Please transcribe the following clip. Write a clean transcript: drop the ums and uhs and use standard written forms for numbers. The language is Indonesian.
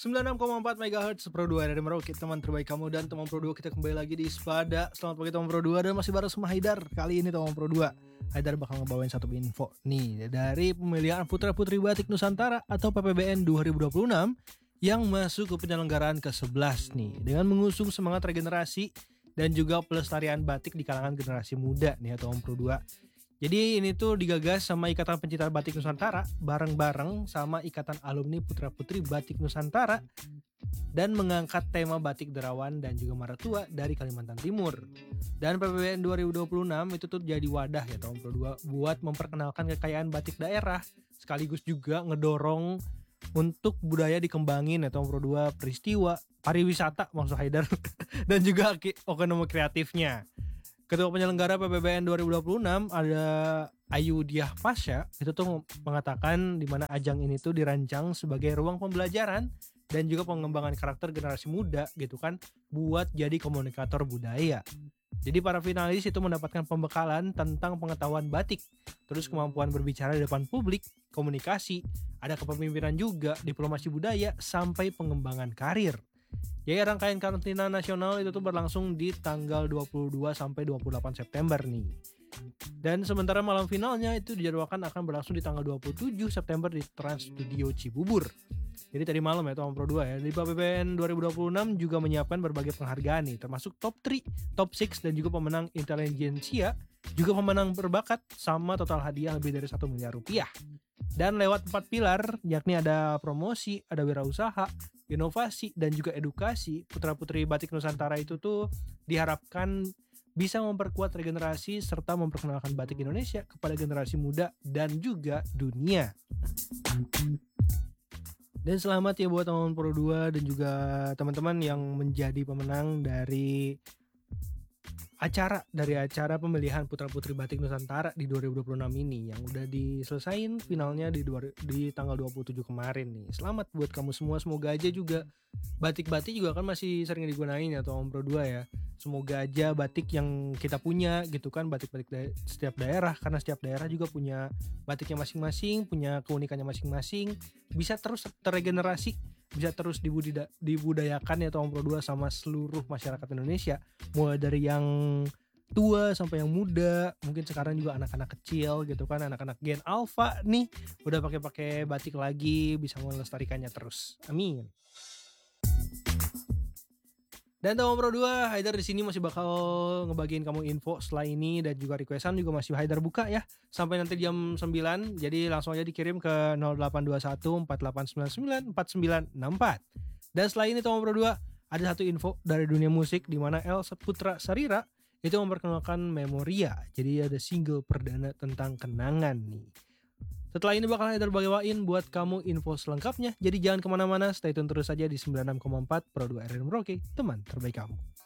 96,4 MHz Pro 2 dari Merauke, teman terbaik kamu dan teman Pro 2. Kita kembali lagi di Spada. Selamat pagi teman Pro 2 dan masih bareng sama Haidar. Kali ini teman Pro 2, Haidar bakal ngebawain satu info nih dari pemilihan Putra Putri Batik Nusantara atau PPBN 2026 yang masuk ke penyelenggaraan ke-11 nih, dengan mengusung semangat regenerasi dan juga pelestarian batik di kalangan generasi muda nih atau Pro 2. Jadi ini tuh digagas sama Ikatan Pencinta Batik Nusantara bareng-bareng sama Ikatan Alumni Putra Putri Batik Nusantara dan mengangkat tema batik derawan dan juga maratua dari Kalimantan Timur. Dan PPBN 2026 itu tuh jadi wadah ya tahun Pro 2 buat memperkenalkan kekayaan batik daerah, sekaligus juga ngedorong untuk budaya dikembangin ya tahun Pro 2, peristiwa pariwisata maksud Haidar dan juga ekonomi kreatifnya. Ketua penyelenggara PPBN 2026 ada Ayu Diah Pasha, itu tuh mengatakan di mana ajang ini tuh dirancang sebagai ruang pembelajaran dan juga pengembangan karakter generasi muda gitu kan, buat jadi komunikator budaya. Jadi para finalis itu mendapatkan pembekalan tentang pengetahuan batik, terus kemampuan berbicara di depan publik, komunikasi, ada kepemimpinan juga, diplomasi budaya, sampai pengembangan karir. Jadi rangkaian karantina nasional itu tuh berlangsung di tanggal 22 sampai 28 September nih. Dan sementara malam finalnya itu dijadwalkan akan berlangsung di tanggal 27 September di Trans Studio Cibubur. Jadi tadi malam ya Tom Pro 2 ya. Di PPBN 2026 juga menyiapkan berbagai penghargaan nih, termasuk top 3, top 6 dan juga pemenang intelijensia, juga pemenang berbakat sama total hadiah lebih dari 1 miliar rupiah. Dan lewat 4 pilar, yakni ada promosi, ada wirausaha, inovasi, dan juga edukasi, Putra-Putri Batik Nusantara itu tuh diharapkan bisa memperkuat regenerasi serta memperkenalkan batik Indonesia kepada generasi muda dan juga dunia. Dan selamat ya buat teman-teman Pro 2 dan juga teman-teman yang menjadi pemenang dari acara pemilihan Putra Putri Batik Nusantara di 2026 ini yang udah diselesain finalnya di tanggal 27 kemarin nih. Selamat buat kamu semua, semoga aja juga batik-batik juga kan masih sering digunain ya Tom Pro 2 ya. Semoga aja batik yang kita punya gitu kan, batik-batik setiap daerah, karena setiap daerah juga punya batiknya masing-masing, punya keunikannya masing-masing, bisa terus terregenerasi, bisa terus dibudayakan ya Tom Pro 2 sama seluruh masyarakat Indonesia, mulai dari yang tua sampai yang muda, mungkin sekarang juga anak-anak kecil gitu kan, anak-anak Gen Alpha nih udah pakai batik lagi, bisa melestarikannya terus. Amin. Dan teman Pro 2, Haidar di sini masih bakal ngebagiin kamu info setelah ini, dan juga requestan juga masih Haidar buka ya sampai nanti jam 9. Jadi langsung aja dikirim ke 0821 4899 4964. Dan setelah ini teman Pro 2, ada satu info dari dunia musik di mana Elsa Putra Sarira itu memperkenalkan Memoria. Jadi ada single perdana tentang kenangan nih. Setelah ini bakal Haidar bawain buat kamu info selengkapnya. Jadi jangan kemana-mana, stay tune terus saja di 96,4 Pro 2 RRI Merauke, teman terbaik kamu.